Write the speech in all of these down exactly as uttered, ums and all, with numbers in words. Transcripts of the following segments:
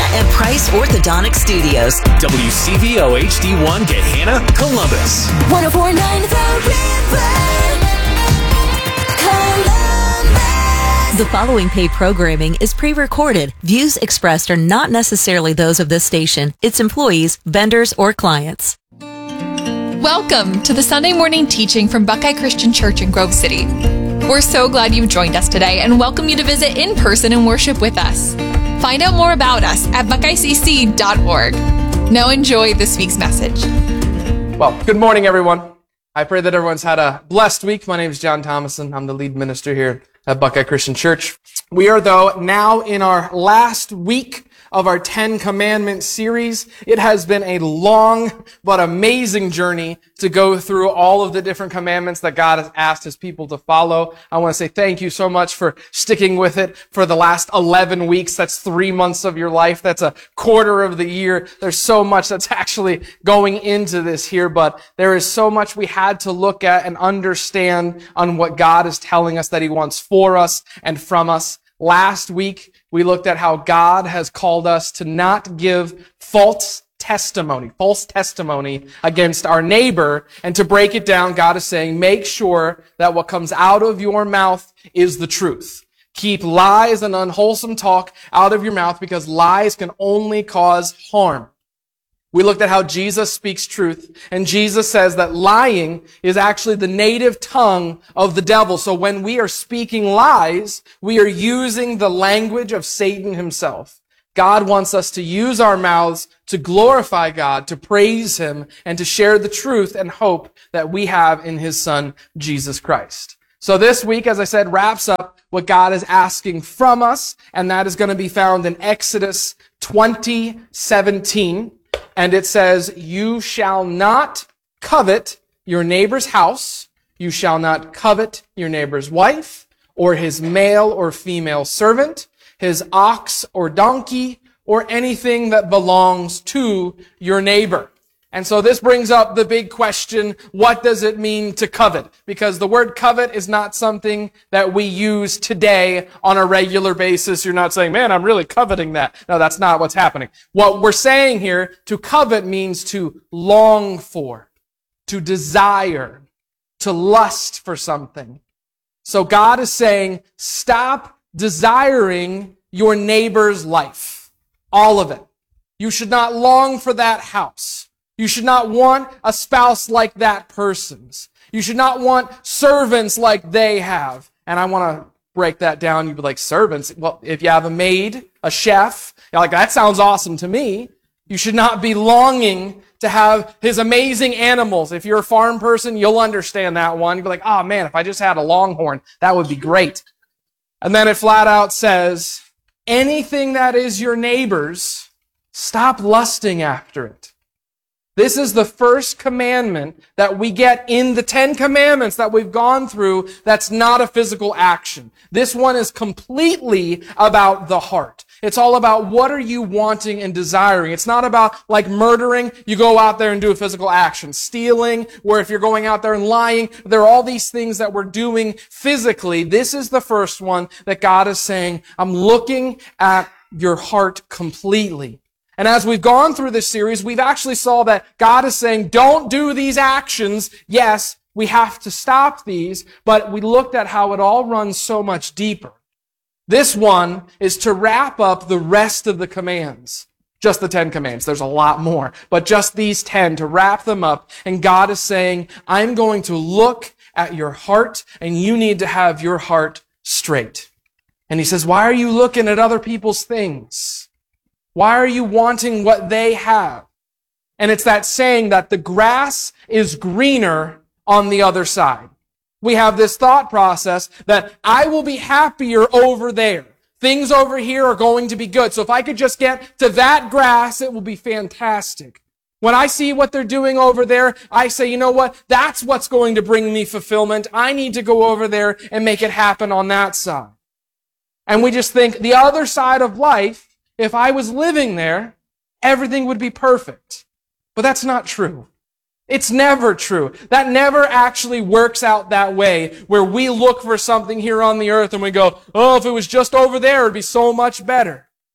at Price Orthodontic Studios. W C V O H D one Gahanna, Columbus. one oh four point nine The River, Columbus. The following paid programming is pre-recorded. Views expressed are not necessarily those of this station, its employees, vendors, or clients. Welcome to the Sunday morning teaching from Buckeye Christian Church in Grove City. We're so glad you've joined us today and welcome you to visit in person and worship with us. Find out more about us at buckeye c c dot org. Now enjoy this week's message. Well, good morning, everyone. I pray that everyone's had a blessed week. My name is John Thomason. I'm the lead minister here at Buckeye Christian Church. We are, though, now in our last week of our Ten Commandments series. It has been a long but amazing journey to go through all of the different commandments that God has asked His people to follow. I want to say thank you so much for sticking with it for the last eleven weeks. That's three months of your life. That's a quarter of the year. There's so much that's actually going into this here, but there is so much we had to look at and understand on what God is telling us that He wants for us and from us. Last week, we looked at how God has called us to not give false testimony, false testimony against our neighbor. And to break it down, God is saying, make sure that what comes out of your mouth is the truth. Keep lies and unwholesome talk out of your mouth because lies can only cause harm. We looked at how Jesus speaks truth, and Jesus says that lying is actually the native tongue of the devil. So when we are speaking lies, we are using the language of Satan himself. God wants us to use our mouths to glorify God, to praise Him, and to share the truth and hope that we have in His Son, Jesus Christ. So this week, as I said, wraps up what God is asking from us, and that is going to be found in Exodus twenty seventeen. And it says, you shall not covet your neighbor's house. You shall not covet your neighbor's wife, or his male or female servant, his ox or donkey, or anything that belongs to your neighbor. And so this brings up the big question, what does it mean to covet? Because the word covet is not something that we use today on a regular basis. You're not saying, man, I'm really coveting that. No, that's not what's happening. What we're saying here, to covet means to long for, to desire, to lust for something. So God is saying, stop desiring your neighbor's life. All of it. You should not long for that house. You should not want a spouse like that person's. You should not want servants like they have. And I want to break that down. You'd be like, servants? Well, if you have a maid, a chef, you're like, that sounds awesome to me. You should not be longing to have his amazing animals. If you're a farm person, you'll understand that one. You'd be like, oh man, if I just had a longhorn, that would be great. And then it flat out says, anything that is your neighbor's, stop lusting after it. This is the first commandment that we get in the Ten Commandments that we've gone through that's not a physical action. This one is completely about the heart. It's all about what are you wanting and desiring. It's not about like murdering, you go out there and do a physical action. Stealing, where if you're going out there and lying, there are all these things that we're doing physically. This is the first one that God is saying, I'm looking at your heart completely. And as we've gone through this series, we've actually saw that God is saying, don't do these actions. Yes, we have to stop these, but we looked at how it all runs so much deeper. This one is to wrap up the rest of the commands. Just the Ten Commands. There's a lot more, but just these ten to wrap them up. And God is saying, I'm going to look at your heart, and you need to have your heart straight. And He says, why are you looking at other people's things? Why are you wanting what they have? And it's that saying that the grass is greener on the other side. We have this thought process that I will be happier over there. Things over here are going to be good. So if I could just get to that grass, it will be fantastic. When I see what they're doing over there, I say, you know what? That's what's going to bring me fulfillment. I need to go over there and make it happen on that side. And we just think the other side of life, if I was living there, everything would be perfect. But that's not true. It's never true. That never actually works out that way, where we look for something here on the earth and we go, oh, if it was just over there, it'd be so much better.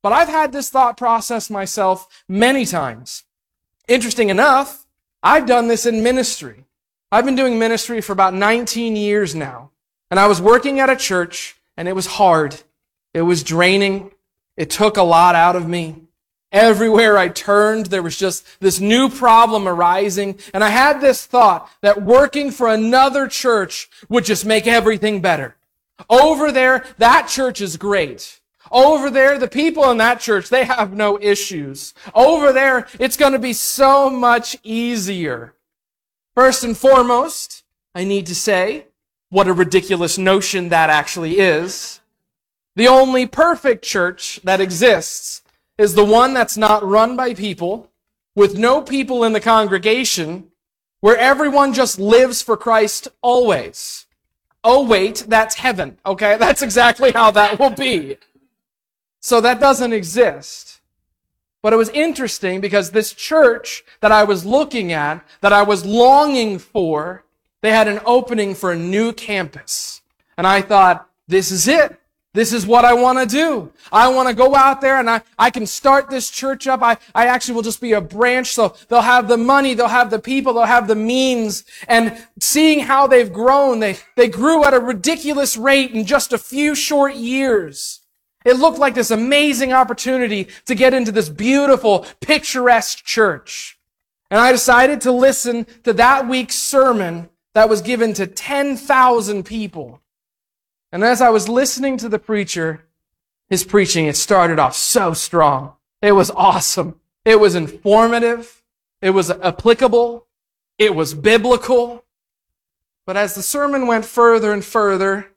But I've had this thought process myself many times. Interesting enough, I've done this in ministry. I've been doing ministry for about nineteen years now. And I was working at a church, and it was hard. It was draining. It took a lot out of me. Everywhere I turned, there was just this new problem arising. And I had this thought that working for another church would just make everything better. Over there, that church is great. Over there, the people in that church, they have no issues. Over there, it's going to be so much easier. First and foremost, I need to say what a ridiculous notion that actually is. The only perfect church that exists is the one that's not run by people, with no people in the congregation, where everyone just lives for Christ always. Oh wait, that's heaven, okay? That's exactly how that will be. So that doesn't exist. But it was interesting because this church that I was looking at, that I was longing for, they had an opening for a new campus. And I thought, this is it. This is what I want to do. I want to go out there and I, I can start this church up. I, I actually will just be a branch. So they'll have the money, they'll have the people, they'll have the means. And seeing how they've grown, they, they grew at a ridiculous rate in just a few short years. It looked like this amazing opportunity to get into this beautiful, picturesque church. And I decided to listen to that week's sermon that was given to ten thousand people. And as I was listening to the preacher, his preaching, it started off so strong. It was awesome. It was informative. It was applicable. It was biblical. But as the sermon went further and further,